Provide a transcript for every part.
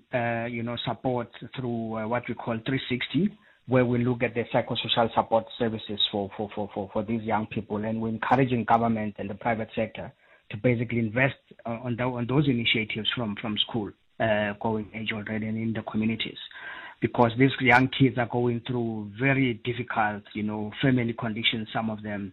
support through what we call 360, where we look at the psychosocial support services for these young people, and we're encouraging government and the private sector to basically invest on those initiatives from school going age already and in the communities, because these young kids are going through very difficult, family conditions, some of them,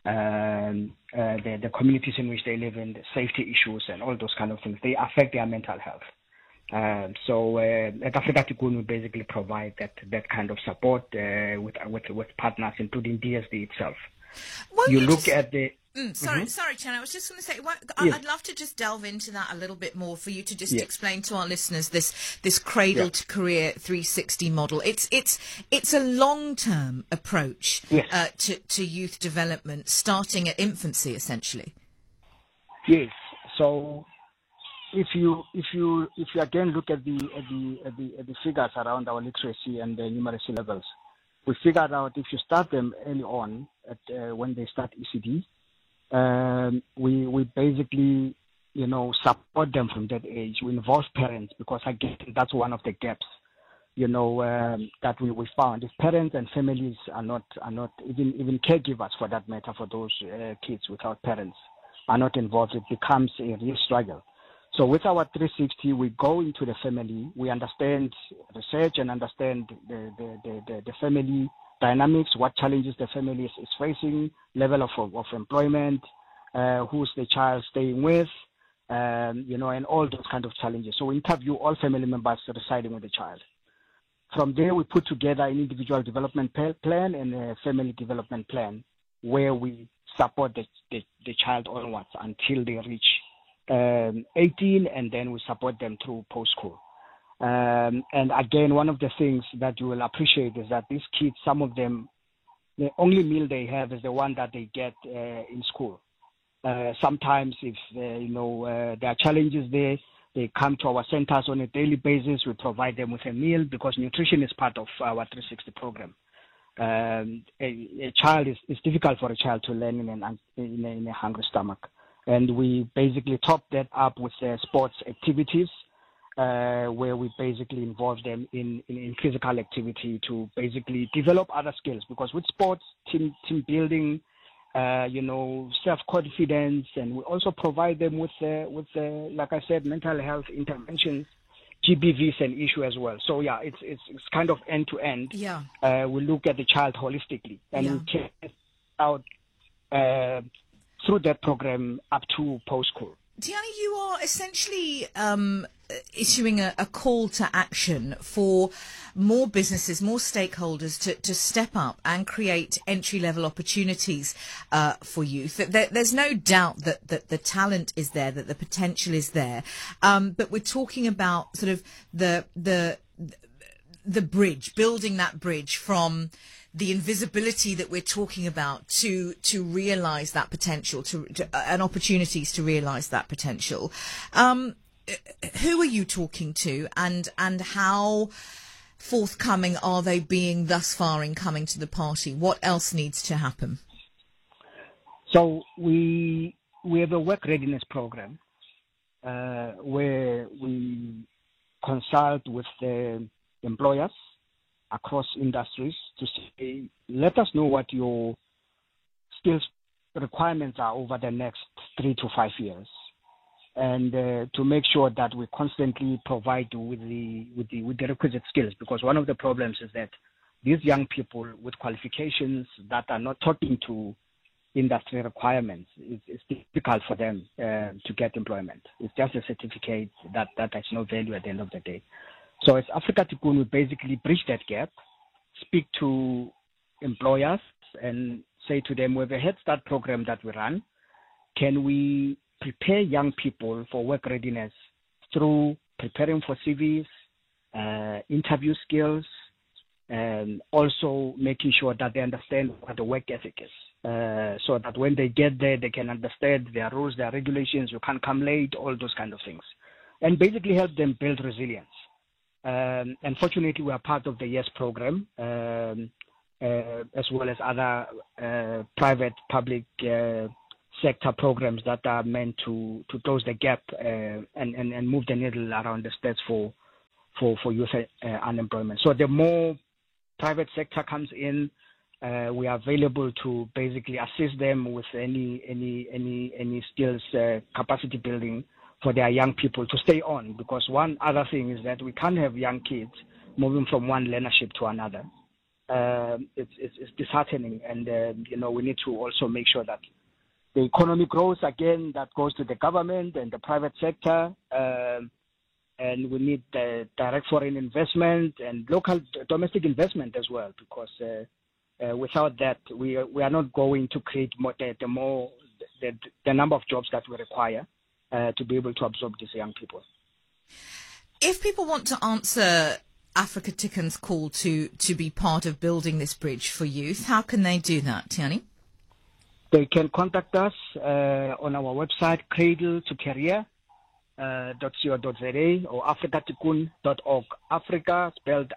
the communities in which they live in, the safety issues and all those kind of things, they affect their mental health. So at Africa Tikkun, we basically provide that kind of support with partners, including DSD itself. Well, you look at the... Sorry, Chan. I was just going to say, Yes. I'd love to just delve into that a little bit more for you to just Yes. explain to our listeners this cradle to career 360 model. It's a long-term approach Yes. to youth development, starting at infancy, essentially. Yes. So if you again look at the figures around our literacy and the numeracy levels, we figured out if you start them early on when they start ECD, we basically support them from that age. We involve parents, because again that's one of the gaps that we found. If parents and families are not even caregivers for that matter for those kids without parents are not involved, it becomes a real struggle. So with our 360, we go into the family, we understand research and understand the family dynamics, what challenges the family is facing, level of employment, who's the child staying with, and all those kind of challenges. So we interview all family members residing with the child. From there, we put together an individual development plan and a family development plan where we support the child onwards until they reach 18, and then we support them through post-school. And again, one of the things that you will appreciate is that these kids, some of them, the only meal they have is the one that they get in school. Sometimes if there are challenges there, they come to our centers on a daily basis. We provide them with a meal, because nutrition is part of our 360 program. A child it's difficult for a child to learn in a hungry stomach. And we basically top that up with sports activities, where we basically involve them in physical activity to basically develop other skills. Because with sports, team building, self-confidence, and we also provide them with like I said, mental health interventions, GBVs an issue as well. So yeah, it's kind of end to end. Yeah. We look at the child holistically, and we test out through that program up to post-school. Tiani, you are essentially issuing a call to action for more businesses, more stakeholders to step up and create entry-level opportunities for youth. There's no doubt that the talent is there, that the potential is there, but we're talking about sort of the bridge, building that bridge from the invisibility that we're talking about to realize that potential, and opportunities to realize that potential. Who are you talking to, and how forthcoming are they being thus far in coming to the party? What else needs to happen? So we have a work readiness program where we consult with the employers across industries to say, let us know what your skills requirements are over the next 3 to 5 years, and to make sure that we constantly provide you with the requisite skills. Because one of the problems is that these young people with qualifications that are not talking to industry requirements, it's difficult for them to get employment. It's just a certificate that has no value at the end of the day. So as Africa Tikkun, we basically bridge that gap, speak to employers and say to them, we have a Head Start program that we run. Can we prepare young people for work readiness through preparing for CVs, interview skills, and also making sure that they understand what the work ethic is, so that when they get there, they can understand their rules, their regulations, you can't come late, all those kind of things, and basically help them build resilience. Unfortunately, we are part of the YES program, as well as other private, public sector programs that are meant to close the gap and move the needle around the states for for youth unemployment. So the more private sector comes in, we are available to basically assist them with any skills capacity building for their young people to stay on. Because one other thing is that we can't have young kids moving from one learnership to another. It's disheartening, and we need to also make sure that the economy grows again. That goes to the government and the private sector, and we need direct foreign investment and local domestic investment as well. Because without that, we are not going to create the number of jobs that we require to be able to absorb these young people. If people want to answer Africa Tikkun's call to be part of building this bridge for youth, how can they do that, Tiani? They can contact us on our website, cradle2career.co.za or africatikkun.org. Africa spelled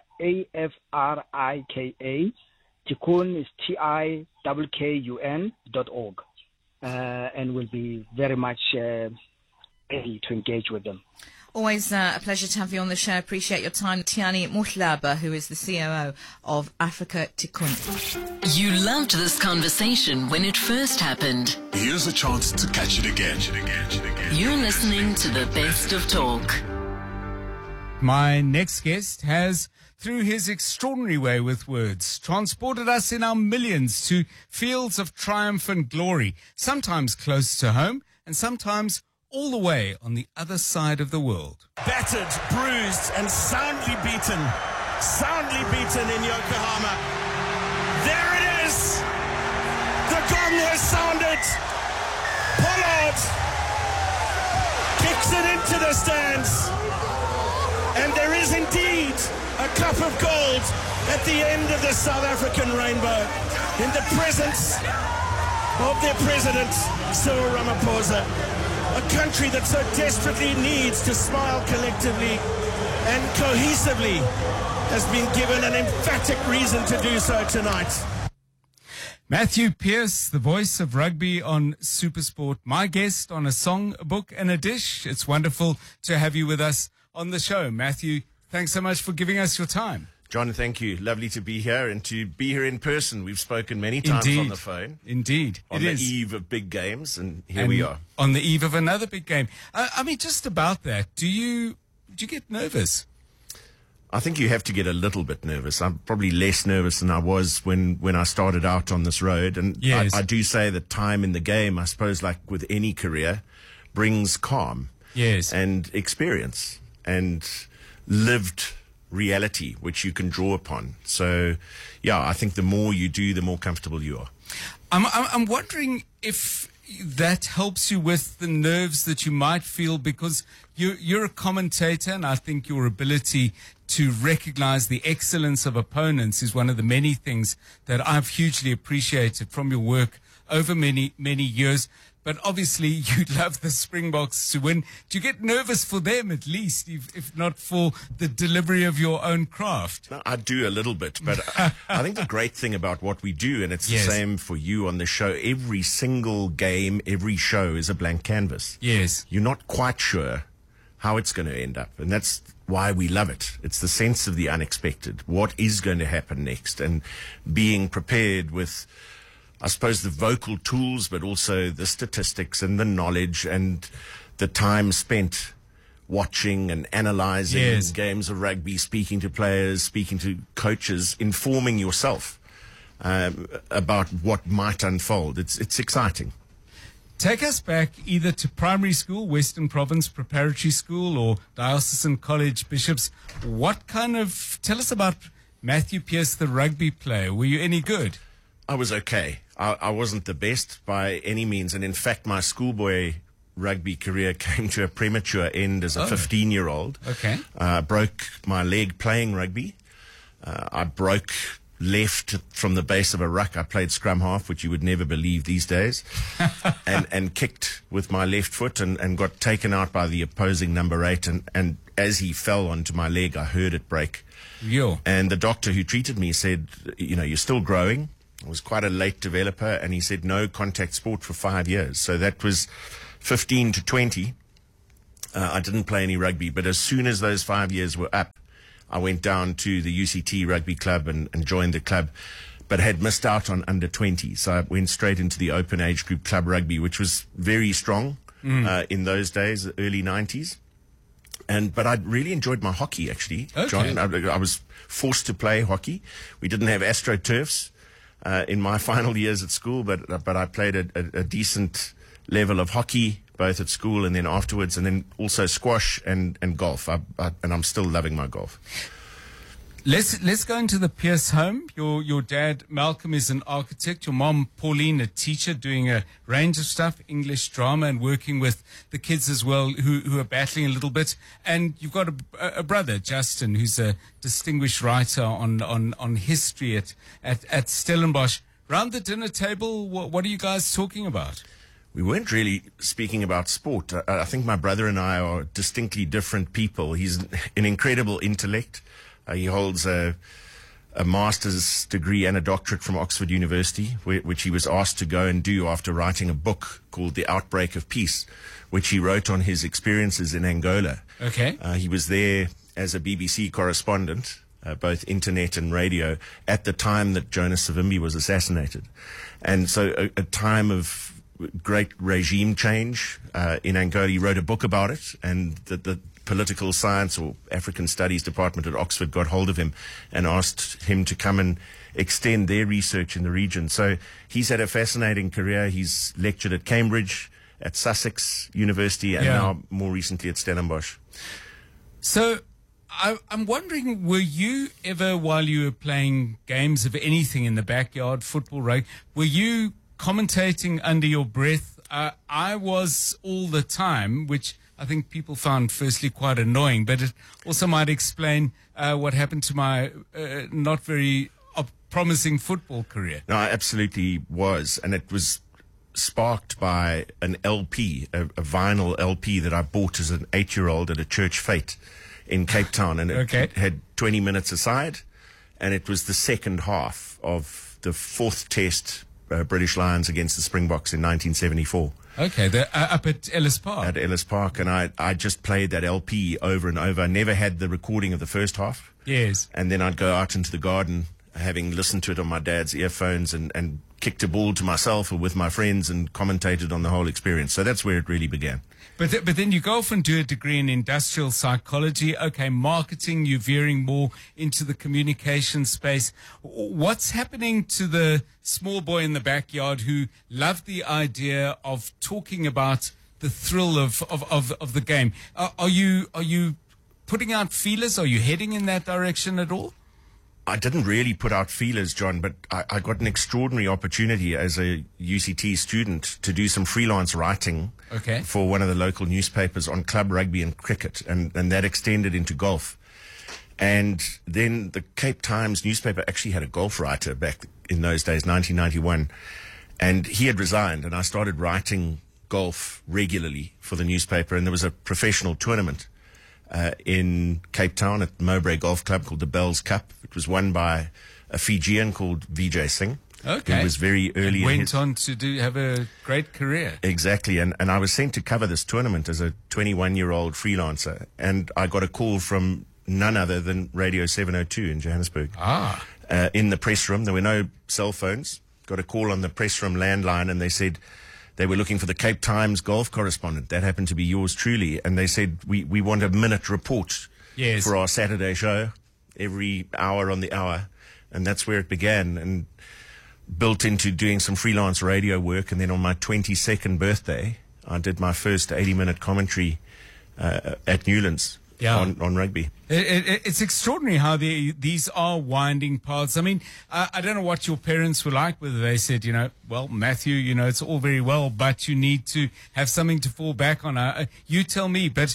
Afrika. Tikkun is TIKKUN.org. And we'll be very much ready to engage with them. Always a pleasure to have you on the show. Appreciate your time. Tiani Mohlaba, who is the COO of Africa Tikkun. You loved this conversation when it first happened. Here's a chance to catch it again. You're listening to the best of talk. My next guest has, through his extraordinary way with words, transported us in our millions to fields of triumph and glory, sometimes close to home and sometimes all the way on the other side of the world. Battered, bruised, and soundly beaten in Yokohama. There it is! The gong has sounded! Pollard kicks it into the stands. And there is indeed a cup of gold at the end of the South African rainbow in the presence of their president, Cyril Ramaphosa. A country that so desperately needs to smile collectively and cohesively has been given an emphatic reason to do so tonight. Matthew Pearce, the voice of rugby on SuperSport, my guest on A Song, a Book and a Dish. It's wonderful to have you with us on the show. Matthew, thanks so much for giving us your time. John, thank you. Lovely to be here and to be here in person. We've spoken many times on the phone. Indeed. On the eve of big games, and here we are. On the eve of another big game. I mean, just about that, do you get nervous? I think you have to get a little bit nervous. I'm probably less nervous than I was when I started out on this road. And yes. I do say that time in the game, I suppose, like with any career, brings calm. Yes. And experience and lived reality, which you can draw upon. So, yeah, I think the more you do, the more comfortable you are. I'm wondering if that helps you with the nerves that you might feel, because you're a commentator, and I think your ability to recognize the excellence of opponents is one of the many things that I've hugely appreciated from your work over many, many years. But obviously, you'd love the Springboks to win. Do you get nervous for them, at least, if not for the delivery of your own craft? No, I do a little bit, but I think the great thing about what we do, and it's the same for you on the show, every single game, every show is a blank canvas. Yes. You're not quite sure how it's going to end up, and that's why we love it. It's the sense of the unexpected. What is going to happen next, and being prepared with, I suppose, the vocal tools, but also the statistics and the knowledge and the time spent watching and analysing games of rugby, speaking to players, speaking to coaches, informing yourself about what might unfold. It's exciting. Take us back either to primary school, Western Province Preparatory School, or Diocesan College Bishops. Tell us about Matthew Pearce, the rugby player. Were you any good? I was okay. I wasn't the best by any means. And in fact, my schoolboy rugby career came to a premature end as a 15-year-old. Okay. I broke my leg playing rugby. I broke left from the base of a ruck. I played scrum half, which you would never believe these days, and kicked with my left foot and got taken out by the opposing number 8. And as he fell onto my leg, I heard it break. Yo. And the doctor who treated me said, you're still growing. I was quite a late developer, and he said no contact sport for 5 years. So that was 15 to 20. I didn't play any rugby, but as soon as those 5 years were up, I went down to the UCT Rugby Club and joined the club, but had missed out on under 20. So I went straight into the open age group club rugby, which was very strong in those days, the early 90s. But I really enjoyed my hockey, actually, Okay. John. I was forced to play hockey. We didn't have AstroTurfs in my final years at school, but I played a decent level of hockey, both at school and then afterwards, and then also squash and golf. And I'm still loving my golf. Let's go into the Pierce home. Your dad, Malcolm, is an architect. Your mom, Pauline, a teacher, doing a range of stuff, English drama, and working with the kids as well, who are battling a little bit. And you've got a brother, Justin, who's a distinguished writer on history at Stellenbosch. Round the dinner table, what are you guys talking about? We weren't really speaking about sport. I think my brother and I are distinctly different people. He's an incredible intellect. He holds a master's degree and a doctorate from Oxford University, which he was asked to go and do after writing a book called The Outbreak of Peace, which he wrote on his experiences in Angola. Okay. He was there as a BBC correspondent, both internet and radio, at the time that Jonas Savimbi was assassinated. And so a time of great regime change in Angola. He wrote a book about it, and the political science or African studies department at Oxford got hold of him and asked him to come and extend their research in the region. So he's had a fascinating career. He's lectured at Cambridge, at Sussex University, and now more recently at Stellenbosch. So I'm wondering, were you ever, while you were playing games of anything in the backyard, football, rugby, were you commentating under your breath? I was all the time, which I think people found firstly quite annoying, but it also might explain what happened to my not very promising football career. No, I absolutely was. And it was sparked by an LP, a vinyl LP that I bought as an 8-year-old at a church fete in Cape Town. And it had 20 minutes aside. And it was the second half of the fourth test, British Lions against the Springboks in 1974. Okay, up at Ellis Park. At Ellis Park, and I just played that LP over and over. I never had the recording of the first half. Yes. And then I'd go out into the garden, having listened to it on my dad's earphones, and kicked a ball to myself or with my friends and commentated on the whole experience. So that's where it really began. But then you go off and do a degree in industrial psychology. Okay, marketing, you're veering more into the communication space. What's happening to the small boy in the backyard who loved the idea of talking about the thrill of the game? Are you putting out feelers? Are you heading in that direction at all? I didn't really put out feelers, John, but I got an extraordinary opportunity as a UCT student to do some freelance writing for one of the local newspapers on club rugby and cricket, and that extended into golf. And then the Cape Times newspaper actually had a golf writer back in those days, 1991, and he had resigned, and I started writing golf regularly for the newspaper, and there was a professional tournament in Cape Town at Mowbray Golf Club called the Bells Cup. It was won by a Fijian called Vijay Singh. Okay. Who was very early. And went on to have a great career. Exactly. And I was sent to cover this tournament as a 21-year-old freelancer. And I got a call from none other than Radio 702 in Johannesburg. In the press room. There were no cell phones. Got a call on the press room landline, and they said they were looking for the Cape Times golf correspondent. That happened to be yours truly. And they said, we want a minute report for our Saturday show, every hour on the hour. And that's where it began, and built into doing some freelance radio work. And then on my 22nd birthday, I did my first 80-minute commentary at Newlands on rugby. It's extraordinary how these are winding paths. I mean, I don't know what your parents were like, whether they said, well, Matthew, it's all very well, but you need to have something to fall back on. You tell me, but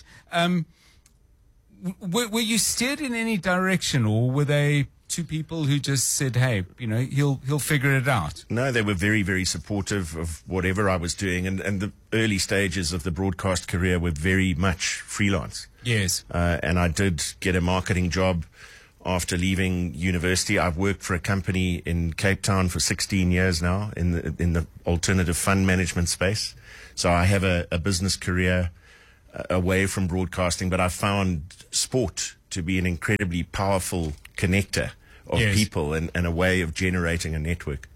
were you steered in any direction, or were they two people who just said, hey, he'll figure it out? No, they were very, very supportive of whatever I was doing, and the early stages of the broadcast career were very much freelance. Yes. And I did get a marketing job after leaving university. I've worked for a company in Cape Town for 16 years now in the alternative fund management space. So I have a business career away from broadcasting, but I found sport to be an incredibly powerful connector of Yes. people and a way of generating a network.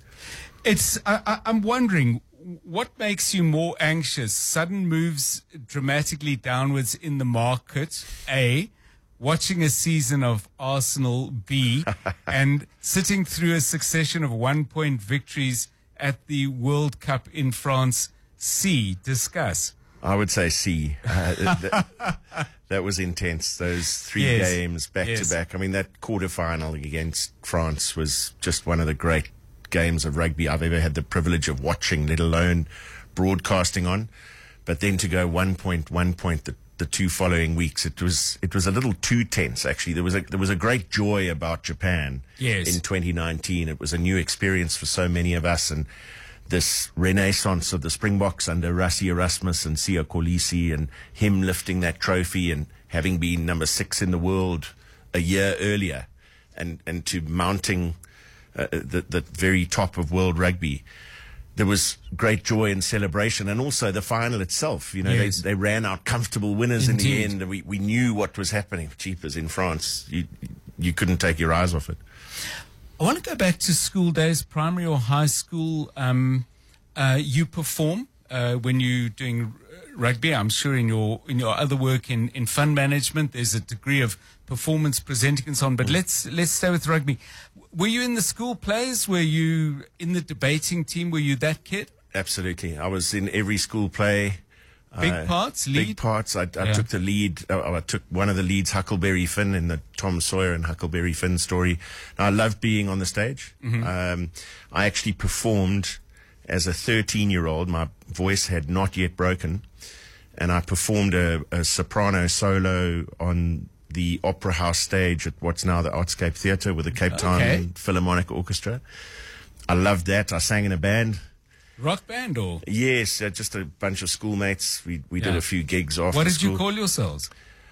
I'm wondering, what makes you more anxious? Sudden moves dramatically downwards in the market, A, watching a season of Arsenal, B, and sitting through a succession of 1-point victories at the World Cup in France, C? Discuss. I would say C. That was intense. Those three Yes. games back Yes. to back. I mean, that quarterfinal against France was just one of the great games of rugby I've ever had the privilege of watching, let alone broadcasting on. But then to go 1 point, the two following weeks, it was a little too tense. Actually, there was a great joy about Japan. Yes. In 2019. It was a new experience for so many of us, and this renaissance of the Springboks under Rassie Erasmus and Siya Kolisi, and him lifting that trophy and having been number 6 in the world a year earlier, and to mounting the very top of world rugby. There was great joy and celebration, and also the final itself. You know, Yes. they ran out comfortable winners in Indeed. the end. We knew what was happening. Cheapers in France, you couldn't take your eyes off it. I want to go back to school days, primary or high school. You perform when you're doing rugby. I'm sure in your other work in fund management, there's a degree of performance presenting and so on. But let's stay with rugby. Were you in the school plays? Were you in the debating team? Were you that kid? Absolutely. I was in every school play. Big parts, lead? Big parts. I Yeah. took the lead. I took one of the leads, Huckleberry Finn, in the Tom Sawyer and Huckleberry Finn story. And I loved being on the stage. I actually performed as a 13-year-old. My voice had not yet broken. And I performed a soprano solo on the Opera House stage at what's now the Artscape Theatre with the Cape Town Okay. Philharmonic Orchestra. I loved that. I sang in a band. Rock band or? Yes, just a bunch of schoolmates. We did Yeah. a few gigs after What did school. you call yourselves?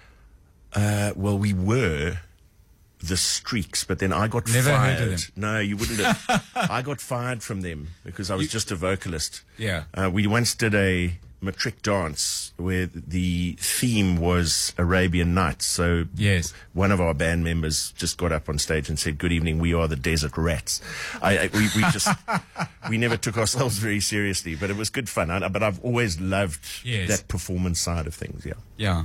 Well, we were the Streaks, but then I got Never fired. heard of them. No, you wouldn't have. I got fired from them because I was just a vocalist. Yeah. We once did a matric dance where the theme was Arabian Nights. So Yes. one of our band members just got up on stage and said, "Good evening, we are the Desert Rats." We never took ourselves very seriously, but it was good fun. But I've always loved Yes. that performance side of things. Yeah, Yeah.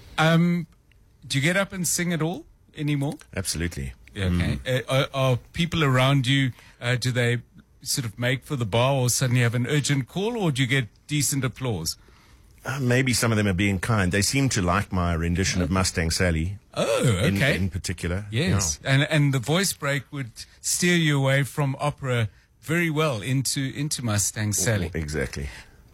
Do you get up and sing at all anymore? absolutely. Yeah, okay. Are people around you, do they sort of make for the bar or suddenly have an urgent call, or do you get decent applause? Maybe some of them are being kind. They seem to like my rendition of Mustang Sally. Oh, okay. In particular. Yes. And the voice break would steer you away from opera very well into Mustang Yeah. Sally. Exactly.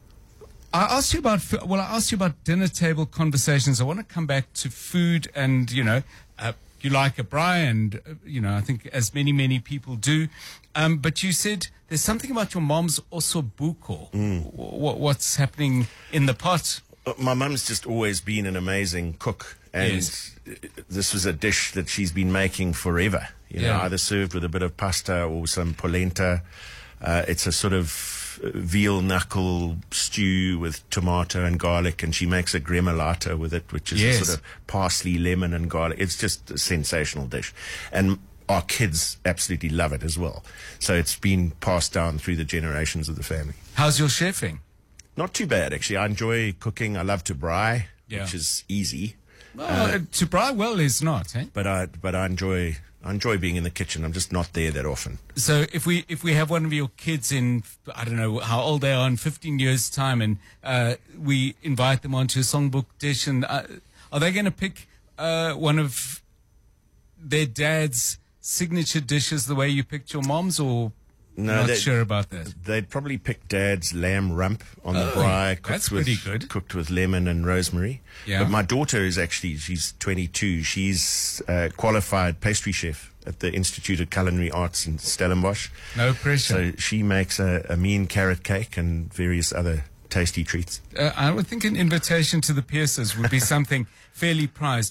I asked you about dinner table conversations. I want to come back to food, and you like a braai, and I think as many people do. But you said there's something about your mom's ossobuco. What's happening in the pot? My mum's just always been an amazing cook, and Yes. this was a dish that she's been making forever. Yeah. Either served with a bit of pasta or some polenta. It's a sort of veal knuckle stew with tomato and garlic, and she makes a gremolata with it, which is Yes. a sort of parsley, lemon, and garlic. It's just a sensational dish, and our kids absolutely love it as well. So it's been passed down through the generations of the family. How's your chefing? Not too bad, actually. I enjoy cooking. I love to braai, Yeah. which is easy. Well, to braai well is not, eh? But I enjoy being in the kitchen. I'm just not there that often. So if we have one of your kids in, I don't know how old they are, in 15 years' time, and we invite them onto a songbook dish, and are they going to pick one of their dad's signature dishes the way you picked your mom's, or No, not sure about that? They'd probably pick Dad's lamb rump on the Oh, braai. that's pretty good. Cooked with lemon and rosemary. Yeah. But my daughter is actually, she's 22. She's a qualified pastry chef at the Institute of Culinary Arts in Stellenbosch. No pressure. So she makes a mean carrot cake and various other tasty treats. I would think an invitation to the Pierces would be something fairly prized.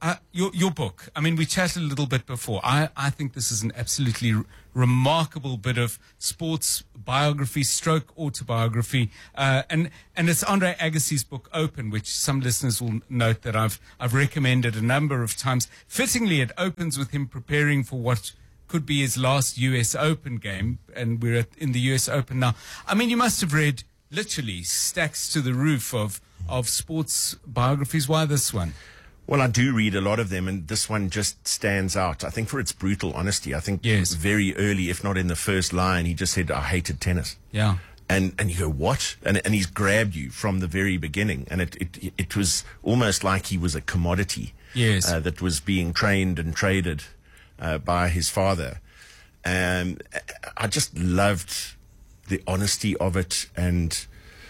Your book. I mean, we chatted a little bit before. I think this is an absolutely remarkable bit of sports biography, stroke autobiography, and it's Andre Agassi's book, Open, which some listeners will note that I've recommended a number of times. Fittingly, it opens with him preparing for what could be his last U.S. Open game, and we're in the U.S. Open now. I mean, you must have read literally stacks to the roof of sports biographies. Why this one? Well, I do read a lot of them, and this one just stands out. I think for its brutal honesty. I think Yes. very early, if not in the first line, he just said, I hated tennis. Yeah. And you go, what? And he's grabbed you from the very beginning. And it was almost like he was a commodity. Yes. That was being trained and traded by his father. And I just loved the honesty of it and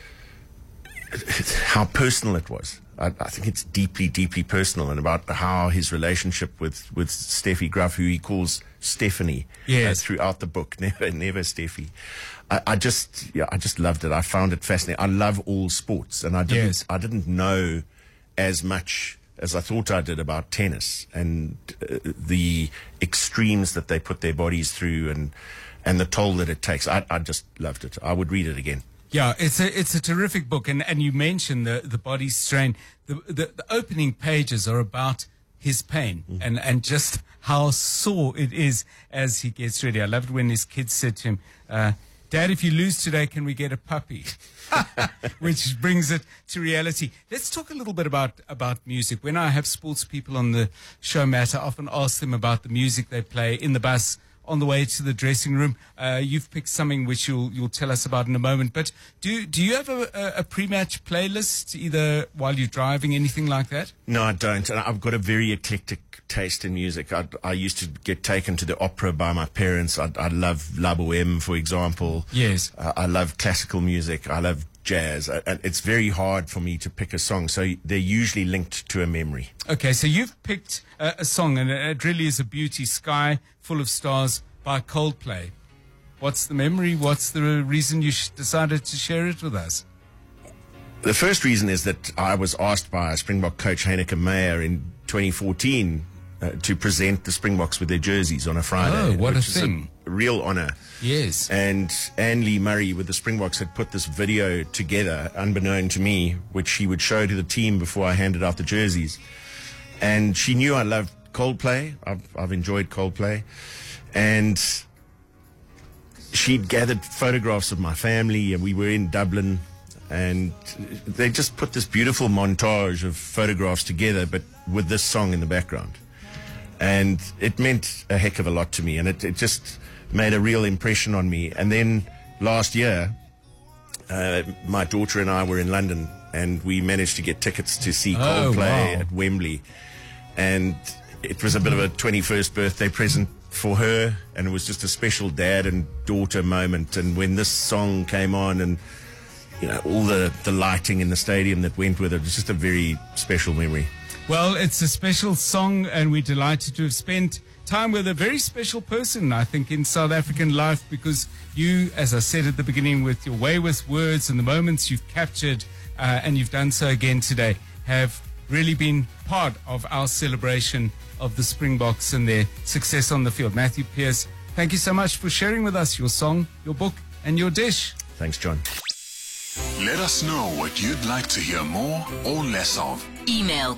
how personal it was. I think it's deeply, deeply personal, and about how his relationship with Steffi Graf, who he calls Stephanie, Yes. throughout the book, never Steffi. I just loved it. I found it fascinating. I love all sports, and I didn't know as much as I thought I did about tennis and the extremes that they put their bodies through and the toll that it takes. I just loved it. I would read it again. Yeah, it's a terrific book, and you mentioned the body strain. The opening pages are about his pain and just how sore it is as he gets ready. I loved when his kids said to him, Dad, if you lose today, can we get a puppy? Which brings it to reality. Let's talk a little bit about music. When I have sports people on the show, Matt, I often ask them about the music they play in the bus, on the way to the dressing room. You've picked something which you'll tell us about in a moment. But do you have a pre-match playlist, either while you're driving, anything like that? No, I don't. And I've got a very eclectic taste in music. I used to get taken to the opera by my parents. I love La Boheme, for example. Yes. I love classical music. I love jazz. And it's very hard for me to pick a song. So they're usually linked to a memory. Okay, so you've picked a song, and it really is a beauty, Sky Full of Stars by Coldplay. What's the memory? What's the reason you decided to share it with us? The first reason is that I was asked by Springbok coach Heineke Meyer in 2014 to present the Springboks with their jerseys on a Friday. Oh, what a which is thing. a real honor. Yes. And Anne Lee Murray with the Springboks had put this video together, unbeknown to me, which she would show to the team before I handed out the jerseys. And she knew I loved Coldplay. I've enjoyed Coldplay. And she'd gathered photographs of my family, and we were in Dublin, and they just put this beautiful montage of photographs together, but with this song in the background. And it meant a heck of a lot to me, and it just made a real impression on me. And then last year, my daughter and I were in London, and we managed to get tickets to see Coldplay at Wembley. And it was a bit of a 21st birthday present for her, and it was just a special dad and daughter moment. And when this song came on, and all the lighting in the stadium that went with it, was just a very special memory. Well, it's a special song, and we're delighted to have spent time with a very special person, I think, in South African life, because you, as I said at the beginning, with your way with words and the moments you've captured, and you've done so again today, have really been part of our celebration of the Springboks and their success on the field. Matthew Pearce, thank you so much for sharing with us your song, your book, and your dish. Thanks, John. Let us know what you'd like to hear more or less of. Email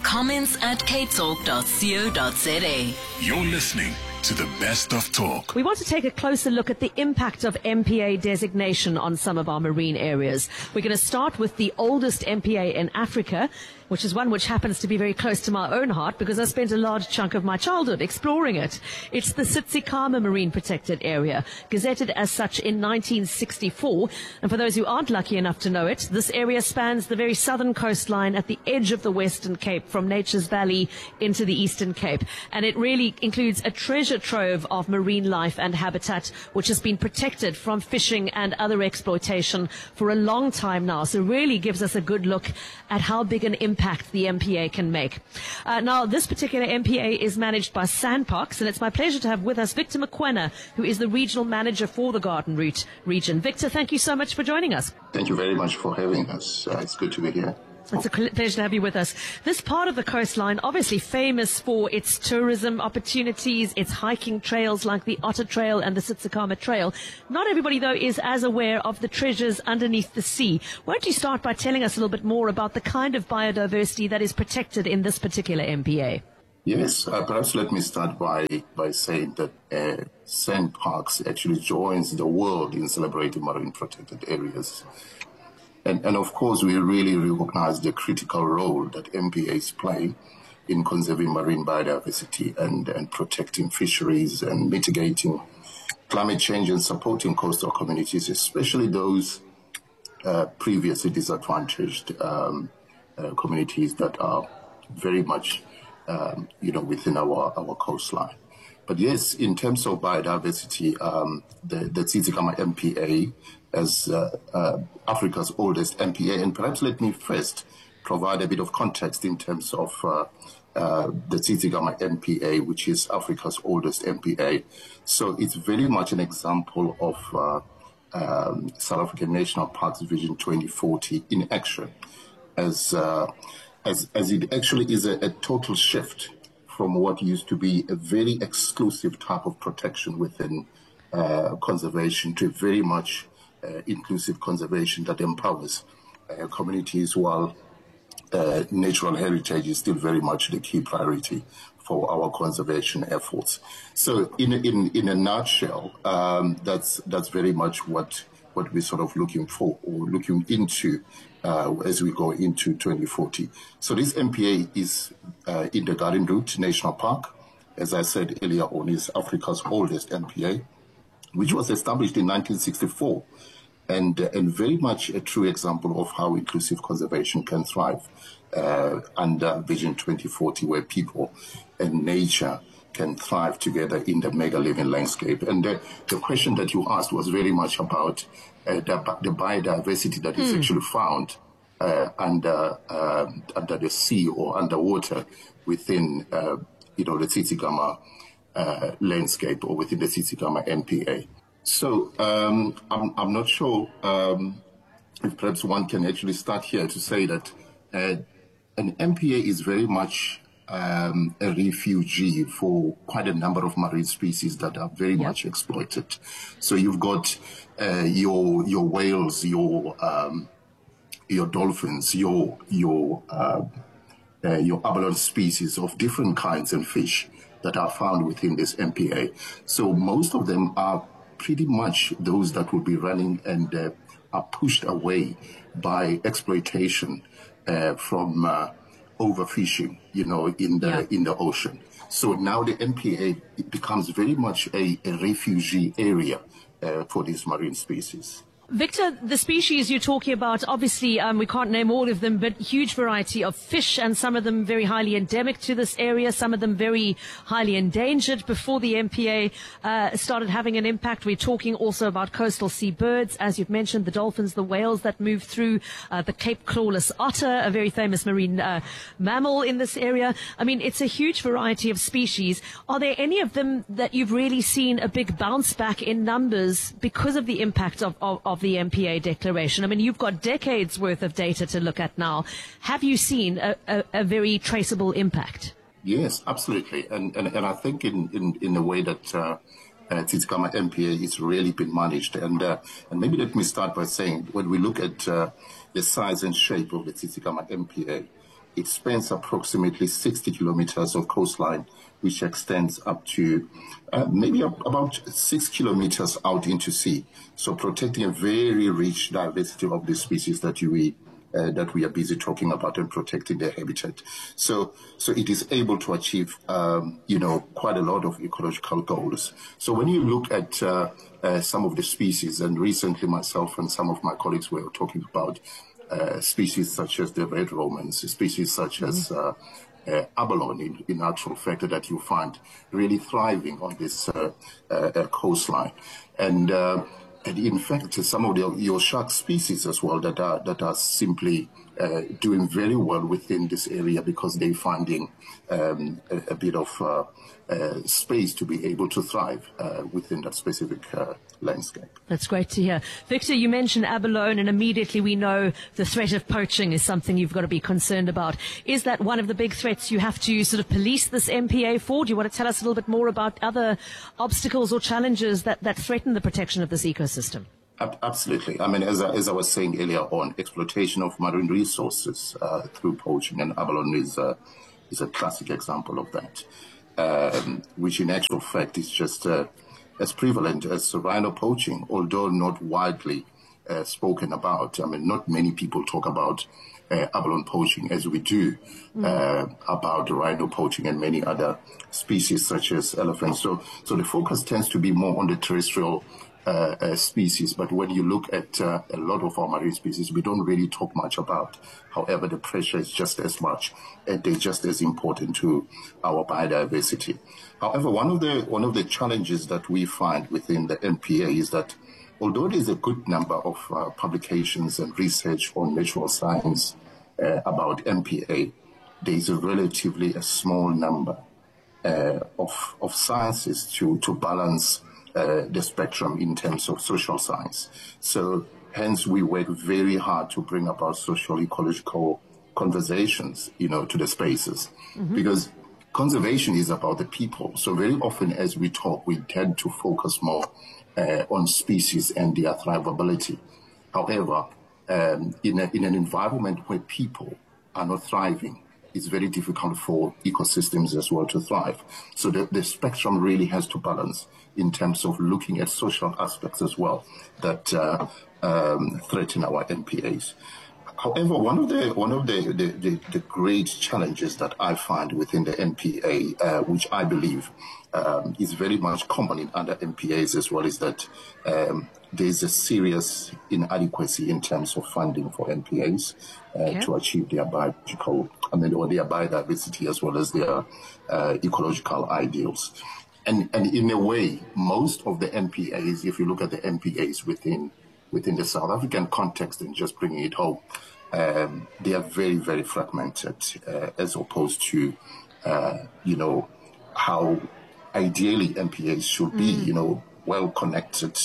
comments@capetalk.co.za. You're listening to the best of talk. We want to take a closer look at the impact of MPA designation on some of our marine areas. We're going to start with the oldest MPA in Africa, which is one which happens to be very close to my own heart because I spent a large chunk of my childhood exploring it. It's the Tsitsikamma Marine Protected Area, gazetted as such in 1964. And for those who aren't lucky enough to know it, this area spans the very southern coastline at the edge of the Western Cape, from Nature's Valley into the Eastern Cape. And it really includes a treasure trove of marine life and habitat, which has been protected from fishing and other exploitation for a long time now. So really gives us a good look at how big an impact the MPA can make. Now, this particular MPA is managed by Sandparks, and it's my pleasure to have with us Victor Mokoena, who is the regional manager for the Garden Route region. Victor, thank you so much for joining us. Thank you very much for having us. It's good to be here. It's a pleasure to have you with us. This part of the coastline, obviously famous for its tourism opportunities, its hiking trails like the Otter Trail and the Tsitsikamma Trail. Not everybody, though, is as aware of the treasures underneath the sea. Why don't you start by telling us a little bit more about the kind of biodiversity that is protected in this particular MPA? Yes, perhaps let me start by saying that Sand Parks actually joins the world in celebrating marine protected areas. And of course, we really recognize the critical role that MPAs play in conserving marine biodiversity and protecting fisheries and mitigating climate change and supporting coastal communities, especially those previously disadvantaged communities that are very much within our coastline. But yes, in terms of biodiversity, the Tsitsikamma MPA as Africa's oldest MPA, and perhaps let me first provide a bit of context in terms of the Tsitsikamma MPA, which is Africa's oldest MPA. So it's very much an example of South African National Parks Vision 2040 in action, as it actually is a total shift from what used to be a very exclusive type of protection within conservation to very much inclusive conservation that empowers communities, while natural heritage is still very much the key priority for our conservation efforts. So in a nutshell, that's very much what we're sort of looking for or looking into as we go into 2040. So this MPA is in the Garden Route National Park. As I said earlier on, is Africa's oldest MPA, which was established in 1964, and very much a true example of how inclusive conservation can thrive under Vision 2040, where people and nature can thrive together in the mega living landscape. And the question that you asked was very much about the biodiversity that is actually found under the sea or underwater within the Tsitsikamma landscape or within the Tsitsikamma MPA. So I'm not sure if perhaps one can actually start here to say that an MPA is very much a refugee for quite a number of marine species that are very much exploited. So you've got your whales, your dolphins, your abalone species of different kinds and fish that are found within this MPA. So most of them are pretty much those that will be running and are pushed away by exploitation from overfishing, in the ocean. So now the MPA becomes very much a refugee area for these marine species. Victor, the species you're talking about, obviously we can't name all of them, but huge variety of fish, and some of them very highly endemic to this area, some of them very highly endangered before the MPA started having an impact. We're talking also about coastal sea birds, as you've mentioned, the dolphins, the whales that move through, the Cape clawless otter, a very famous marine mammal in this area. I mean, it's a huge variety of species. Are there any of them that you've really seen a big bounce back in numbers because of the impact of the MPA declaration? I mean, you've got decades worth of data to look at now. Have you seen a very traceable impact? Yes, absolutely. And I think in the way that Tsitsikamma MPA is really been managed. And maybe let me start by saying, when we look at the size and shape of the Tsitsikamma MPA, it spans approximately 60 kilometers of coastline, which extends up to maybe about 6 kilometers out into sea. So protecting a very rich diversity of the species that we are busy talking about and protecting their habitat. So it is able to achieve, quite a lot of ecological goals. So when you look at some of the species, and recently myself and some of my colleagues were talking about species such as the red romans, species such as abalone, in actual fact, that you find really thriving on this coastline, and in fact some of your shark species as well that are simply doing very well within this area because they're finding a bit of space to be able to thrive within that specific landscape. That's great to hear. Victor, you mentioned abalone, and immediately we know the threat of poaching is something you've got to be concerned about. Is that one of the big threats you have to sort of police this MPA for? Do you want to tell us a little bit more about other obstacles or challenges that threaten the protection of this ecosystem? Absolutely. I mean, as I was saying earlier on, exploitation of marine resources through poaching, and abalone is a classic example of that, which in actual fact is just as prevalent as rhino poaching, although not widely spoken about. I mean, not many people talk about abalone poaching as we do about rhino poaching and many other species such as elephants. So the focus tends to be more on the terrestrial species, but when you look at a lot of our marine species, we don't really talk much about. However, the pressure is just as much, and they're just as important to our biodiversity. However, one of the challenges that we find within the MPA is that although there's a good number of publications and research on natural science about MPA, there is a relatively small number of sciences to balance the spectrum in terms of social science. So hence we work very hard to bring about social ecological conversations, to the spaces, because conservation is about the people. So very often as we talk, we tend to focus more on species and their thrivability. However, in an environment where people are not thriving, it's very difficult for ecosystems as well to thrive. So the spectrum really has to balance in terms of looking at social aspects as well that threaten our MPAs. However, one of the great challenges that I find within the MPA, which I believe is very much common in other MPAs as well, is that there's a serious inadequacy in terms of funding for MPAs to achieve their their biodiversity as well as their ecological ideals. And in a way, most of the MPAs, if you look at the MPAs within the South African context and just bringing it home, they are very, very fragmented as opposed to, how ideally MPAs should be, well connected,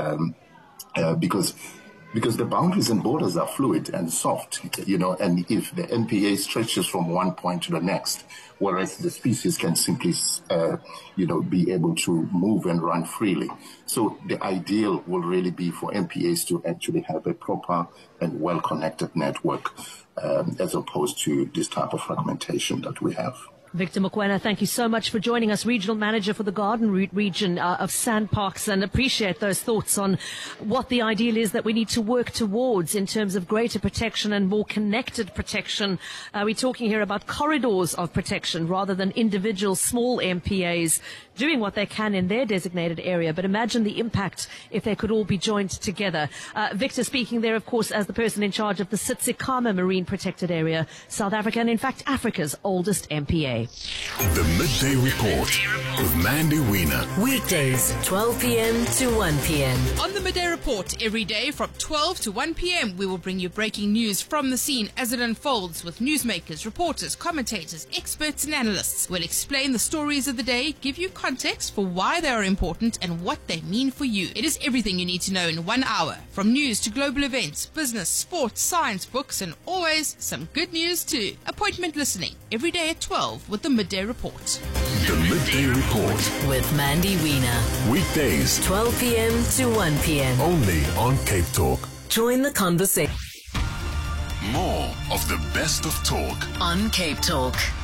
because the boundaries and borders are fluid and soft, and if the MPA stretches from one point to the next, whereas the species can simply, be able to move and run freely. So the ideal will really be for MPAs to actually have a proper and well-connected network, as opposed to this type of fragmentation that we have. Victor Mokoena, thank you so much for joining us, Regional Manager for the Garden Route region of SANParks, and appreciate those thoughts on what the ideal is that we need to work towards in terms of greater protection and more connected protection. We're talking here about corridors of protection rather than individual small MPAs doing what they can in their designated area. But imagine the impact if they could all be joined together. Victor speaking there, of course, as the person in charge of the Tsitsikamma Marine Protected Area, South Africa, and in fact Africa's oldest MPA. The Midday Report with Mandy Wiener. Weekdays, 12 p.m. to 1 p.m. On the Midday Report, every day from 12 to 1 p.m, we will bring you breaking news from the scene as it unfolds with newsmakers, reporters, commentators, experts and analysts. We'll explain the stories of the day, give you context for why they are important and what they mean for you. It is everything you need to know in 1 hour, from news to global events, business, sports, science, books, and always some good news too. Appointment listening every day at 12 with the Midday Report. The Midday Report with Mandy Wiener. Weekdays, 12 p.m. to 1 p.m. only on Cape Talk. Join the conversation. More of the best of talk on Cape Talk.